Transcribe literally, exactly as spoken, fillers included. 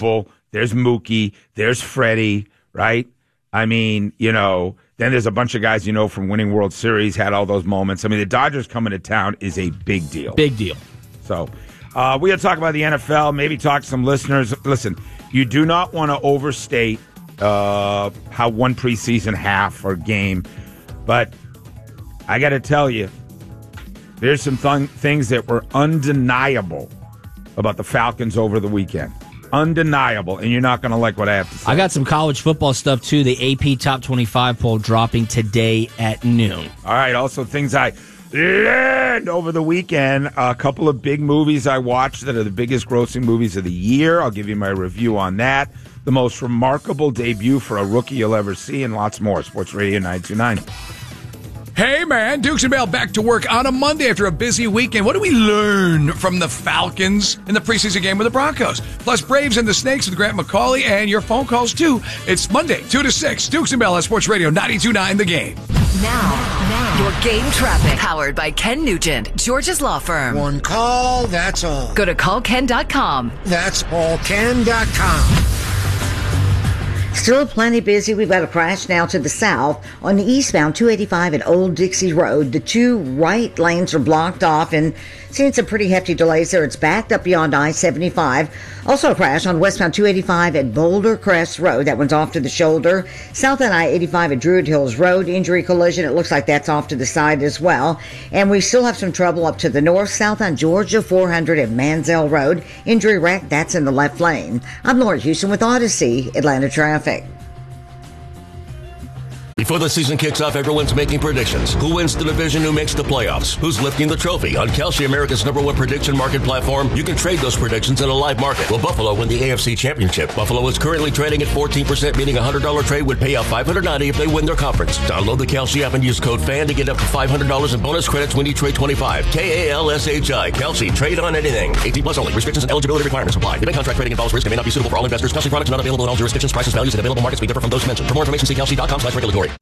Noble, there's Mookie, there's Freddie, right? I mean, you know, then there's a bunch of guys you know from winning World Series, had all those moments. I mean, the Dodgers coming to town is a big deal. Big deal. So uh, we got to talk about the N F L, maybe talk to some listeners. Listen, you do not want to overstate uh, how one preseason half or game, but I got to tell you, there's some th- things that were undeniable about the Falcons over the weekend. Undeniable, and you're not going to like what I have to say. I got some college football stuff, too. The A P Top twenty-five poll dropping today at noon. All right, also things I learned over the weekend. A couple of big movies I watched that are the biggest grossing movies of the year. I'll give you my review on that. The most remarkable debut for a rookie you'll ever see, and lots more. Sports Radio nine two nine. Hey, man, Dukes and Bell back to work on a Monday after a busy weekend. What do we learn from the Falcons in the preseason game with the Broncos? Plus, Braves and the Snakes with Grant McCauley and your phone calls, too. It's Monday, two to six. Dukes and Bell on Sports Radio ninety-two point nine The Game. Now, now, your game traffic. Powered by Ken Nugent, George's Law Firm. One call, that's all. Go to call ken dot com. That's all ken dot com. Still plenty busy. We've got a crash now to the south on the eastbound two eighty-five at Old Dixie Road. The two right lanes are blocked off and seeing some pretty hefty delays there. It's backed up beyond I seventy-five. Also a crash on westbound two eighty-five at Boulder Crest Road. That one's off to the shoulder. Southbound I eighty-five at Druid Hills Road. Injury collision. It looks like that's off to the side as well. And we still have some trouble up to the north, south on Georgia four hundred at Manziel Road. Injury wreck. That's in the left lane. I'm Laura Houston with Odyssey, Atlanta Traffic. Before the season kicks off, everyone's making predictions. Who wins the division? Who makes the playoffs? Who's lifting the trophy? On Kalshi, America's number one prediction market platform, you can trade those predictions in a live market. Will Buffalo win the A F C Championship? Buffalo is currently trading at fourteen percent, meaning a one hundred dollars trade would pay out five hundred ninety dollars if they win their conference. Download the Kalshi app and use code FAN to get up to five hundred dollars in bonus credits when you trade twenty-five. K A L S H I. Kalshi. Trade on anything. eighteen plus only. Restrictions and eligibility requirements apply. Event contract trading involves risk and may not be suitable for all investors. Kalshi products not available in all jurisdictions. Prices, values, and available markets may differ from those mentioned. For more information, see kalshi dot com slash regulatory.